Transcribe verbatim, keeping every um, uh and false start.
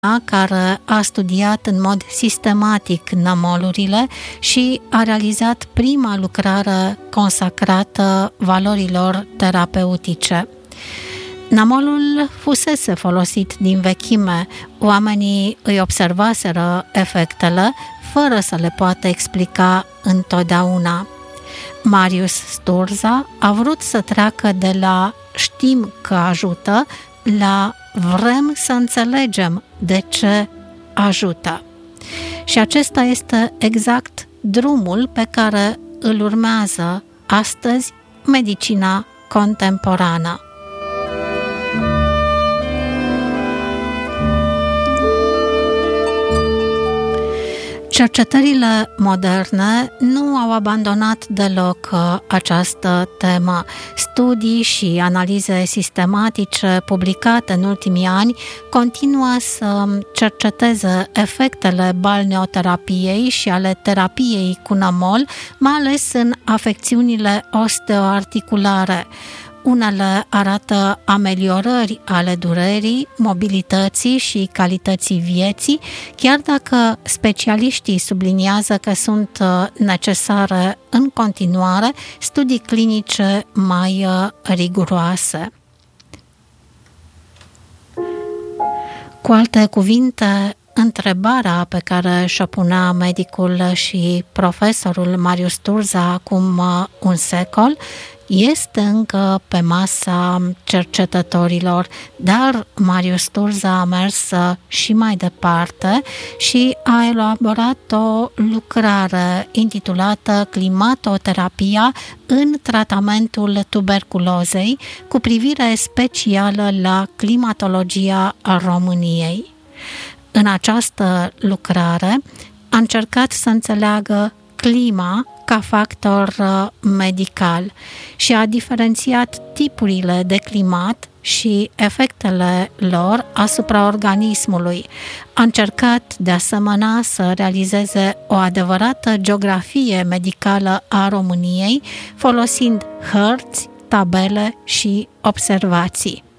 care a studiat în mod sistematic namolurile și a realizat prima lucrare consacrată valorilor terapeutice. Namolul fusese folosit din vechime, oamenii îi observaseră efectele fără să le poată explica întotdeauna. Marius Sturza a vrut să treacă de la știm că ajută la vrem să înțelegem de ce ajută. Și acesta este exact drumul pe care îl urmează astăzi medicina contemporană. Cercetările moderne nu au abandonat deloc această temă. Studii și analize sistematice publicate în ultimii ani continuă să cerceteze efectele balneoterapiei și ale terapiei cu namol, mai ales în afecțiunile osteoarticulare. Unele arată ameliorări ale durerii, mobilității și calității vieții, chiar dacă specialiștii subliniază că sunt necesare în continuare studii clinice mai riguroase. Cu alte cuvinte, întrebarea pe care și-o punea medicul și profesorul Marius Sturza acum un secol este încă pe masa cercetătorilor, dar Marius Sturza a mers și mai departe și a elaborat o lucrare intitulată Climatoterapia în tratamentul tuberculozei, cu privire specială la climatologia României. În această lucrare a încercat să înțeleagă clima ca factor medical și a diferențiat tipurile de climat și efectele lor asupra organismului. A încercat de asemenea să realizeze o adevărată geografie medicală a României, folosind hărți, tabele și observații.